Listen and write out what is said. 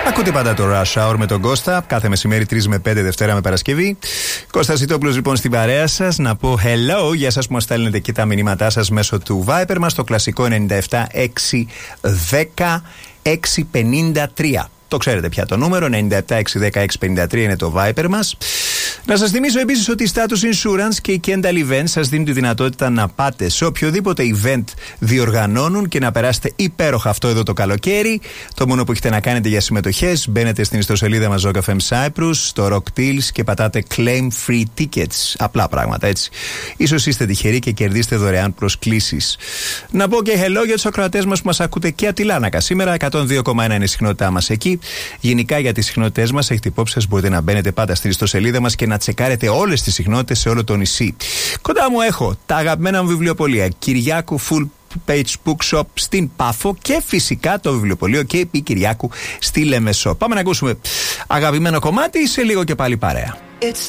Ακούτε πάντα το Rush Hour με τον Κώστα. Κάθε μεσημέρι 3 με 5, Δευτέρα με Παρασκευή. Κώστας Ζητόπουλος λοιπόν στην παρέα σας. Να πω hello για εσάς που μας στέλνετε και τα μηνύματά σας μέσω του Viber μας. Το κλασικό 97 610 653. Το ξέρετε πια το νούμερο, 97-610-653 είναι το Viper μας. Να σας θυμίσω επίσης ότι η Status Insurance και η Kendall Event σας δίνουν τη δυνατότητα να πάτε σε οποιοδήποτε event διοργανώνουν και να περάσετε υπέροχα αυτό εδώ το καλοκαίρι. Το μόνο που έχετε να κάνετε για συμμετοχές, μπαίνετε στην ιστοσελίδα μας Rock FM Cyprus, στο Rock Deals και πατάτε Claim Free Tickets. Απλά πράγματα έτσι. Ίσως είστε τυχεροί και κερδίστε δωρεάν προσκλήσεις. Να πω και hello για τους ακροατές μας που μας ακούτε και από τη Λάνακα. Σήμερα 102,1 είναι η συχνότητά μας εκεί. Γενικά για τις συχνότητές μας, έχετε υπόψη σας, μπορείτε να μπαίνετε πάντα στην ιστοσελίδα μας και να τσεκάρετε όλες τις συχνότητες σε όλο το νησί. Κοντά μου έχω τα αγαπημένα μου βιβλιοπωλεία Κυριάκου Full Page Bookshop στην Πάφο και φυσικά το βιβλιοπωλείο KP Κυριάκου στη Λεμεσό. Πάμε να ακούσουμε αγαπημένο κομμάτι, σε λίγο και πάλι παρέα. It's